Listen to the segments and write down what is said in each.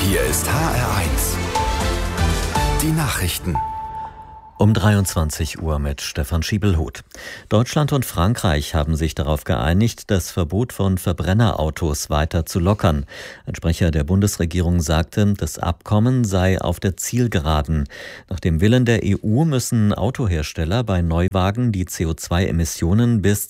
Hier ist HR1. Die Nachrichten. Um 23 Uhr mit Stefan Schiebelhuth. Deutschland und Frankreich haben sich darauf geeinigt, das Verbot von Verbrennerautos weiter zu lockern. Ein Sprecher der Bundesregierung sagte, das Abkommen sei auf der Zielgeraden. Nach dem Willen der EU müssen Autohersteller bei Neuwagen die CO2-Emissionen bis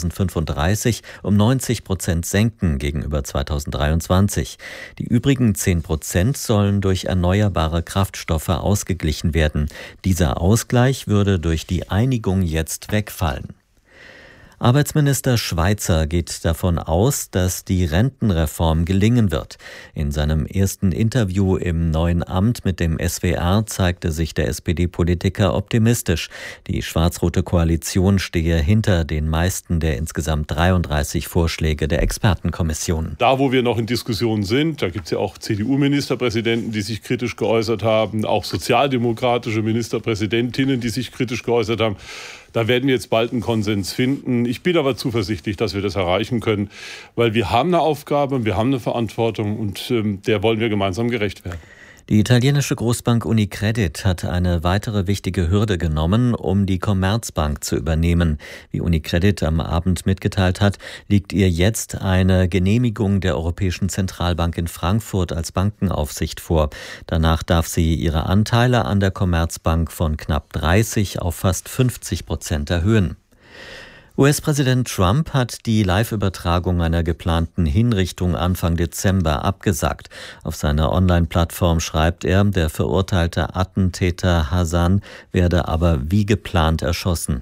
2035 um 90% senken gegenüber 2023. Die übrigen 10% sollen durch erneuerbare Kraftstoffe ausgeglichen werden. Dieser Ausgleich würde durch die Einigung jetzt wegfallen. Arbeitsminister Schweizer geht davon aus, dass die Rentenreform gelingen wird. In seinem ersten Interview im neuen Amt mit dem SWR zeigte sich der SPD-Politiker optimistisch. Die schwarz-rote Koalition stehe hinter den meisten der insgesamt 33 Vorschläge der Expertenkommission. Da, wo wir noch in Diskussionen sind, da gibt es ja auch CDU-Ministerpräsidenten, die sich kritisch geäußert haben, auch sozialdemokratische Ministerpräsidentinnen, die sich kritisch geäußert haben. Da werden wir jetzt bald einen Konsens finden. Ich bin aber zuversichtlich, dass wir das erreichen können, weil wir haben eine Aufgabe, wir haben eine Verantwortung und der wollen wir gemeinsam gerecht werden. Die italienische Großbank Unicredit hat eine weitere wichtige Hürde genommen, um die Commerzbank zu übernehmen. Wie Unicredit am Abend mitgeteilt hat, liegt ihr jetzt eine Genehmigung der Europäischen Zentralbank in Frankfurt als Bankenaufsicht vor. Danach darf sie ihre Anteile an der Commerzbank von knapp 30 auf fast 50% erhöhen. US-Präsident Trump hat die Live-Übertragung einer geplanten Hinrichtung Anfang Dezember abgesagt. Auf seiner Online-Plattform schreibt er, der verurteilte Attentäter Hassan werde aber wie geplant erschossen.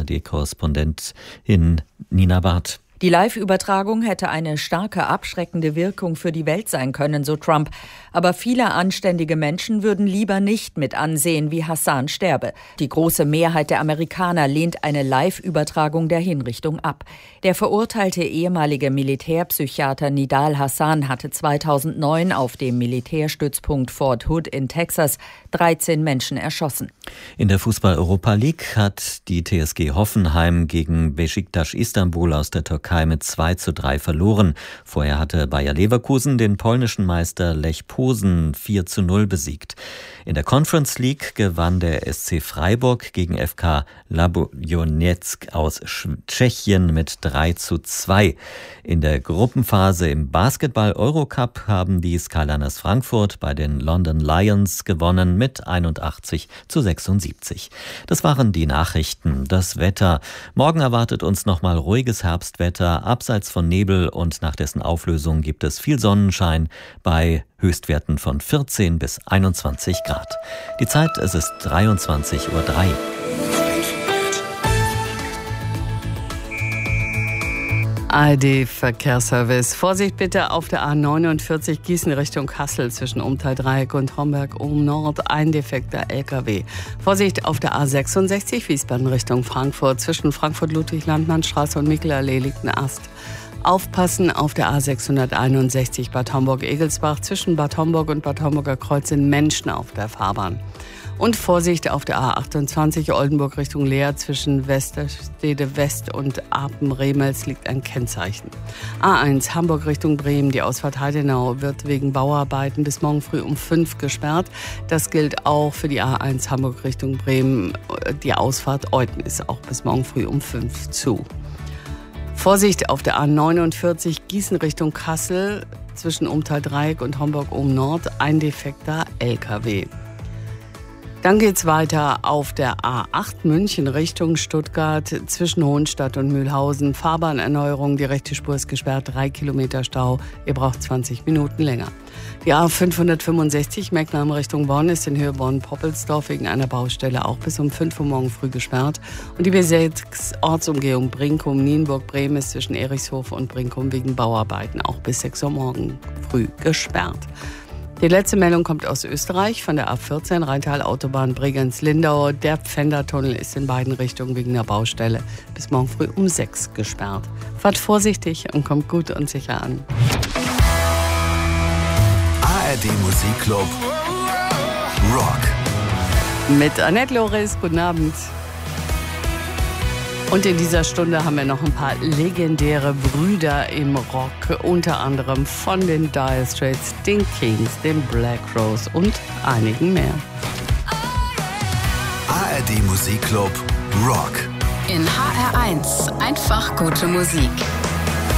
ARD-Korrespondentin Nina Barth. Die Live-Übertragung hätte eine starke abschreckende Wirkung für die Welt sein können, so Trump. Aber viele anständige Menschen würden lieber nicht mit ansehen, wie Hassan sterbe. Die große Mehrheit der Amerikaner lehnt eine Live-Übertragung der Hinrichtung ab. Der verurteilte ehemalige Militärpsychiater Nidal Hassan hatte 2009 auf dem Militärstützpunkt Fort Hood in Texas 13 Menschen erschossen. In der Fußball-Europa League hat die TSG Hoffenheim gegen Beşiktaş Istanbul aus der Türkei mit 2:3 verloren. Vorher hatte Bayer Leverkusen den polnischen Meister Lech Posen 4:0 besiegt. In der Conference League gewann der SC Freiburg gegen FK Labonetsk aus Tschechien mit 3:2. In der Gruppenphase im Basketball-Eurocup haben die Skyliners Frankfurt bei den London Lions gewonnen mit 81:76. Das waren die Nachrichten. Das Wetter. Morgen erwartet uns nochmal ruhiges Herbstwetter. Abseits von Nebel und nach dessen Auflösung gibt es viel Sonnenschein bei Höchstwerten von 14 bis 21 Grad. Die Zeit, es ist 23:03 Uhr. ARD-Verkehrsservice. Vorsicht bitte auf der A49 Gießen Richtung Kassel zwischen Umtal-Dreieck und Homberg-Ohm-Nord. Ein defekter LKW. Vorsicht auf der A66 Wiesbaden Richtung Frankfurt zwischen Frankfurt-Ludwig-Landmann-Straße und Michelallee liegt ein Ast. Aufpassen auf der A661 Bad Homburg-Egelsbach zwischen Bad Homburg und Bad Homburger Kreuz sind Menschen auf der Fahrbahn. Und Vorsicht auf der A28 Oldenburg Richtung Leer zwischen Westerstede West und Apen-Remels liegt ein Kennzeichen. A1 Hamburg Richtung Bremen, die Ausfahrt Heidenau wird wegen Bauarbeiten bis morgen früh um 5 gesperrt. Das gilt auch für die A1 Hamburg Richtung Bremen. Die Ausfahrt Euten ist auch bis morgen früh um 5 zu. Vorsicht auf der A49 Gießen Richtung Kassel zwischen Umtal-Dreieck und Homburg-Ohm-Nord, ein defekter LKW. Dann geht's weiter auf der A8 München Richtung Stuttgart zwischen Hohenstadt und Mühlhausen. Fahrbahnerneuerung, die rechte Spur ist gesperrt, 3 Kilometer Stau. Ihr braucht 20 Minuten länger. Die A565 Mecklenburg Richtung Bonn ist in Höhe Bonn-Poppelsdorf wegen einer Baustelle auch bis um 5 Uhr morgen früh gesperrt. Und die B6 Ortsumgehung Brinkum-Nienburg-Bremen ist zwischen Erichshof und Brinkum wegen Bauarbeiten auch bis 6 Uhr morgen früh gesperrt. Die letzte Meldung kommt aus Österreich von der A14 Rheintal-Autobahn Bregenz-Lindau. Der Pfändertunnel ist in beiden Richtungen wegen der Baustelle bis morgen früh um 6 gesperrt. Fahrt vorsichtig und kommt gut und sicher an. ARD Musikclub Rock. Mit Annette Loris, guten Abend. Und in dieser Stunde haben wir noch ein paar legendäre Brüder im Rock, unter anderem von den Dire Straits, den Kings, den Black Crowes und einigen mehr. ARD Musikclub Rock. In HR1 einfach gute Musik.